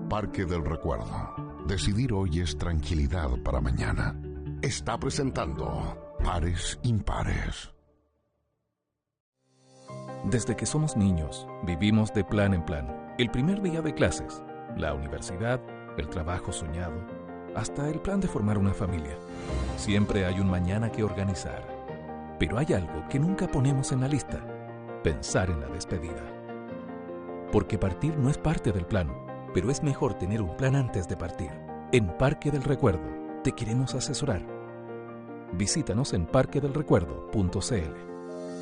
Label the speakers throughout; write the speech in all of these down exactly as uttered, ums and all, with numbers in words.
Speaker 1: Parque del Recuerdo. Decidir hoy es tranquilidad para mañana. Está presentando Pares Impares.
Speaker 2: Desde que somos niños, vivimos de plan en plan. El primer día de clases, la universidad, el trabajo soñado, hasta el plan de formar una familia. Siempre hay un mañana que organizar. Pero hay algo que nunca ponemos en la lista: pensar en la despedida. Porque partir no es parte del plan, pero es mejor tener un plan antes de partir. En Parque del Recuerdo te queremos asesorar. Visítanos en parque del recuerdo punto c l.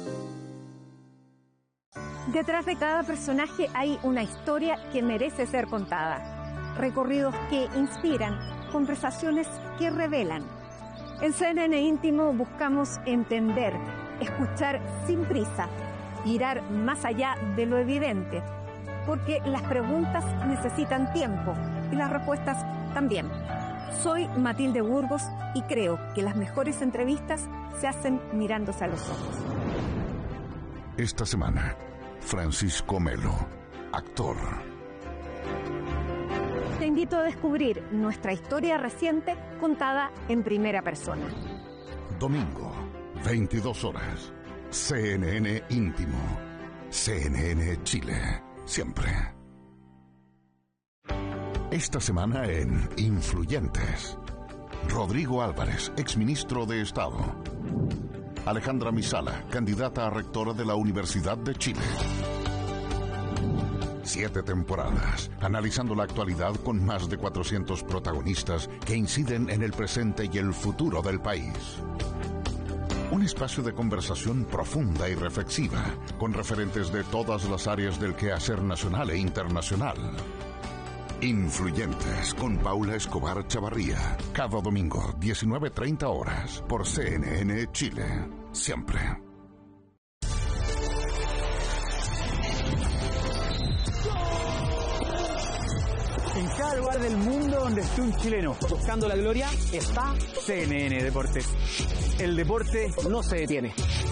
Speaker 3: Detrás de cada personaje hay una historia que merece ser contada. Recorridos que inspiran, conversaciones que revelan. En C N N Íntimo buscamos entender, escuchar sin prisa, mirar más allá de lo evidente, porque las preguntas necesitan tiempo y las respuestas también. Soy Matilde Burgos y creo que las mejores entrevistas se hacen mirándose a los ojos.
Speaker 1: Esta semana, Francisco Melo, actor.
Speaker 3: Te invito a descubrir nuestra historia reciente contada en primera persona.
Speaker 1: Domingo, veintidós horas. C N N Íntimo. C N N Chile. Siempre. Esta semana en Influyentes. Rodrigo Álvarez, exministro de Estado. Alejandra Misala, candidata a rectora de la Universidad de Chile. Siete temporadas, analizando la actualidad con más de cuatrocientos protagonistas que inciden en el presente y el futuro del país. Un espacio de conversación profunda y reflexiva, con referentes de todas las áreas del quehacer nacional e internacional. Influyentes, con Paula Escobar Chavarría. Cada domingo, diecinueve treinta horas, por C N N Chile. Siempre.
Speaker 4: En cada lugar del mundo donde esté un chileno buscando la gloria, está C N N Deportes. El deporte no se detiene.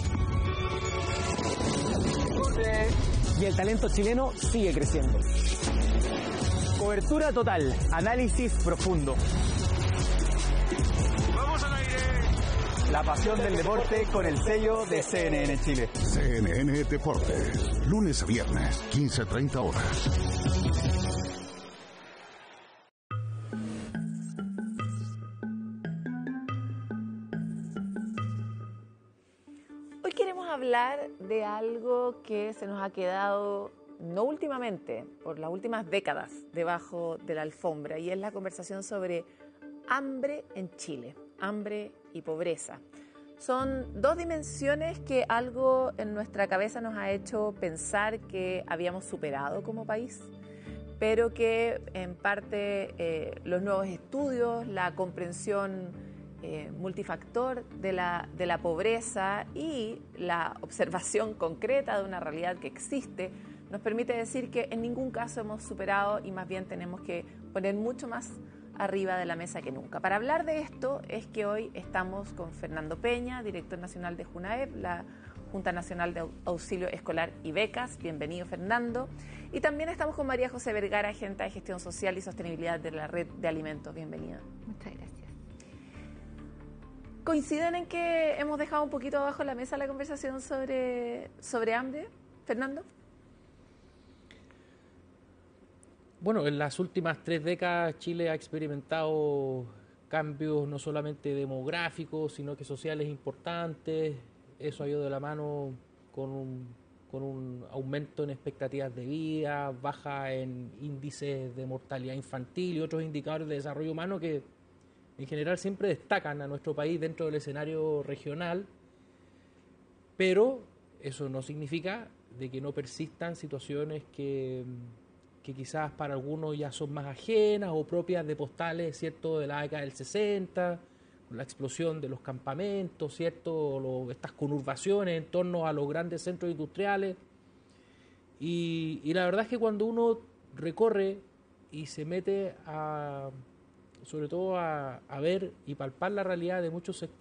Speaker 4: Y el talento chileno sigue creciendo. Cobertura total, análisis profundo. ¡Vamos al aire! La pasión del deporte con el sello de C N N Chile.
Speaker 1: C N N Deportes, lunes a viernes, quince treinta horas.
Speaker 5: Hoy queremos hablar de algo que se nos ha quedado, no últimamente, por las últimas décadas, debajo de la alfombra, y es la conversación sobre hambre en Chile, hambre y pobreza. Son dos dimensiones que algo en nuestra cabeza nos ha hecho pensar que habíamos superado como país, pero que en parte eh, los nuevos estudios, la comprensión Eh, multifactor de la, de la pobreza y la observación concreta de una realidad que existe nos permite decir que en ningún caso hemos superado y más bien tenemos que poner mucho más arriba de la mesa que nunca. Para hablar de esto es que hoy estamos con Fernando Peña, director nacional de JUNAEP, la Junta Nacional de Auxilio Escolar y Becas. Bienvenido, Fernando. Y también estamos con María José Vergara, agente de Gestión Social y Sostenibilidad de la Red de Alimentos. Bienvenida.
Speaker 3: Muchas gracias.
Speaker 5: ¿Coinciden en que hemos dejado un poquito abajo la mesa la conversación sobre, sobre hambre, Fernando?
Speaker 6: Bueno, en las últimas tres décadas Chile ha experimentado cambios no solamente demográficos, sino que sociales importantes. Eso ha ido de la mano con un, con un aumento en expectativas de vida, baja en índices de mortalidad infantil y otros indicadores de desarrollo humano que en general siempre destacan a nuestro país dentro del escenario regional, pero eso no significa de que no persistan situaciones que, que quizás para algunos ya son más ajenas o propias de postales, ¿cierto?, de la década del sesenta, con la explosión de los campamentos, ¿cierto?, Lo, estas conurbaciones en torno a los grandes centros industriales. Y, y la verdad es que cuando uno recorre y se mete a... sobre todo a, a ver y palpar la realidad de muchos sectores,